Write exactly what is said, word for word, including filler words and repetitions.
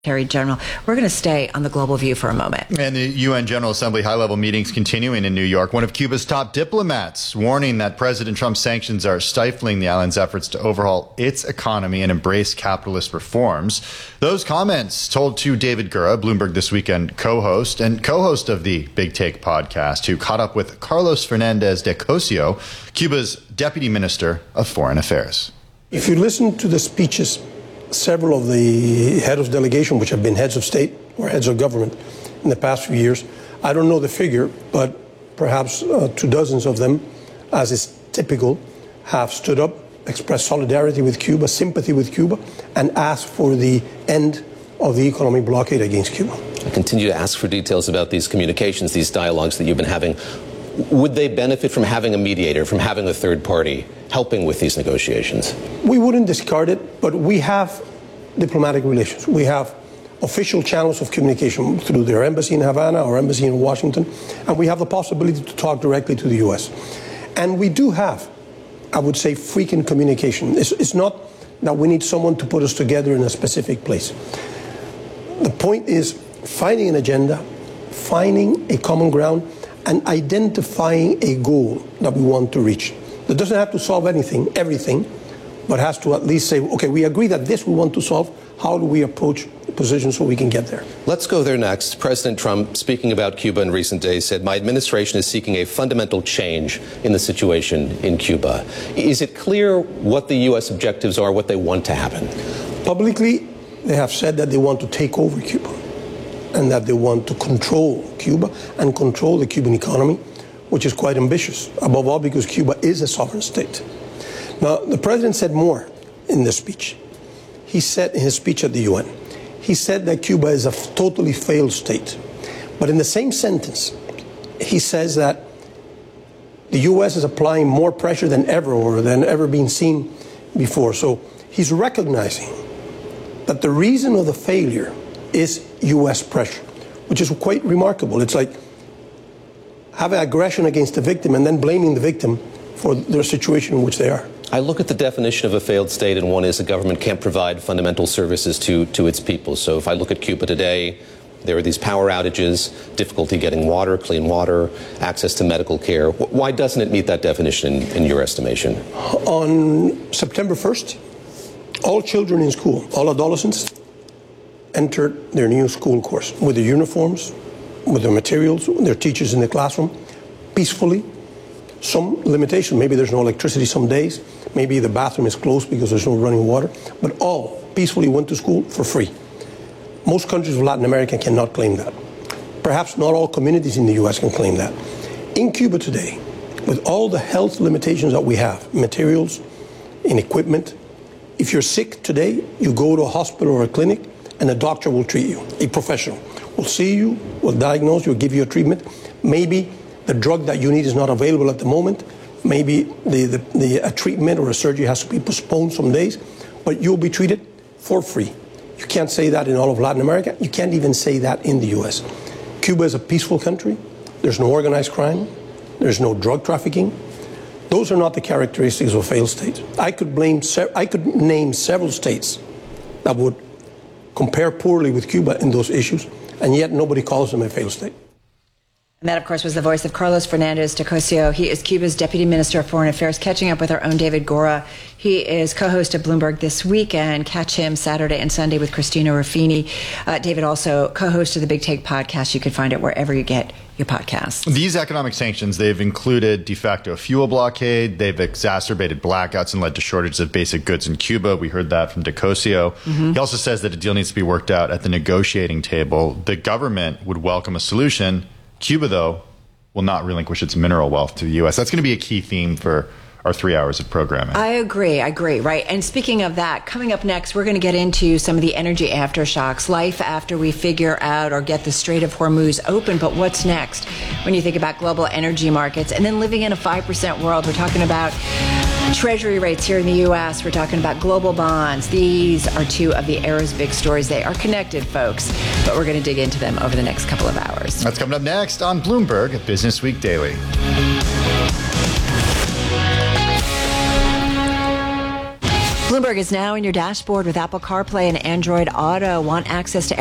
Secretary General. We're going to stay on the global view for a moment. And the U N General Assembly high-level meetings continuing in New York. One of Cuba's top diplomats warning that President Trump's sanctions are stifling the island's efforts to overhaul its economy and embrace capitalist reforms. Those comments told to David Gura, Bloomberg This Weekend co-host and co-host of the Big Take podcast, who caught up with Carlos Fernandez de Cosio, Cuba's Deputy Minister of Foreign Affairs. If you listen to the speeches, several of the heads of delegation, which have been heads of state or heads of government in the past few years, I don't know the figure, but perhaps uh, two dozens of them, as is typical, have stood up, expressed solidarity with Cuba, sympathy with Cuba, and asked for the end of the economic blockade against Cuba. I continue to ask for details about these communications, these dialogues that you've been having. Would they benefit from having a mediator, from having a third party helping with these negotiations? We wouldn't discard it, but we have diplomatic relations. We have official channels of communication through their embassy in Havana or embassy in Washington, and we have the possibility to talk directly to the U S. And we do have, I would say, frequent communication. It's, it's not that we need someone to put us together in a specific place. The point is finding an agenda, finding a common ground, and identifying a goal that we want to reach. That doesn't have to solve anything, everything, but has to at least say, okay, we agree that this we want to solve. How do we approach the position so we can get there? Let's go there next. President Trump, speaking about Cuba in recent days, said, my administration is seeking a fundamental change in the situation in Cuba. Is it clear what the U S objectives are, what they want to happen? Publicly, they have said that they want to take over Cuba, and that they want to control Cuba and control the Cuban economy, which is quite ambitious, above all because Cuba is a sovereign state. Now, the president said more in the speech. He said in his speech at the U N, he said that Cuba is a totally failed state. But in the same sentence, he says that the U S is applying more pressure than ever or than ever been seen before. So he's recognizing that the reason of the failure is U S pressure, which is quite remarkable. It's like having aggression against the victim and then blaming the victim for their situation in which they are. I look at the definition of a failed state, and one is a government can't provide fundamental services to, to its people. So if I look at Cuba today, there are these power outages, difficulty getting water, clean water, access to medical care. Why doesn't it meet that definition in, in your estimation? On September first, all children in school, all adolescents, entered their new school course with their uniforms, with their materials, their teachers in the classroom, peacefully. Some limitation, maybe there's no electricity some days, maybe the bathroom is closed because there's no running water, but all peacefully went to school for free. Most countries of Latin America cannot claim that. Perhaps not all communities in the U S can claim that. In Cuba today, with all the health limitations that we have, materials and equipment, if you're sick today, you go to a hospital or a clinic, and a doctor will treat you. A professional will see you, will diagnose you, will give you a treatment. Maybe the drug that you need is not available at the moment. Maybe the, the, the, a treatment or a surgery has to be postponed some days, but you'll be treated for free. You can't say that in all of Latin America. You can't even say that in the U S. Cuba is a peaceful country. There's no organized crime. There's no drug trafficking. Those are not the characteristics of a failed state. I could, blame, I could name several states that would compare poorly with Cuba in those issues, and yet nobody calls them a failed state. And that, of course, was the voice of Carlos Fernandez de Cosio. He is Cuba's Deputy Minister of Foreign Affairs, catching up with our own David Gura. He is co-host of Bloomberg This Weekend. Catch him Saturday and Sunday with Christina Ruffini. Uh, David also co-host of the Big Take podcast. You can find it wherever you get your podcasts. These economic sanctions, they've included de facto fuel blockade. They've exacerbated blackouts and led to shortages of basic goods in Cuba. We heard that from de Cosio. Mm-hmm. He also says that a deal needs to be worked out at the negotiating table. The government would welcome a solution. Cuba, though, will not relinquish its mineral wealth to the U S. That's going to be a key theme for our three hours of programming. I agree. I agree. Right. And speaking of that, coming up next, we're going to get into some of the energy aftershocks, life after we figure out or get the Strait of Hormuz open. But what's next when you think about global energy markets and then living in a five percent world? We're talking about Treasury rates here in the U S. We're talking about global bonds. These are two of the era's big stories. They are connected, folks, but we're going to dig into them over the next couple of hours. That's coming up next on Bloomberg Business Week Daily. Bloomberg is now in your dashboard with Apple CarPlay and Android Auto. Want access to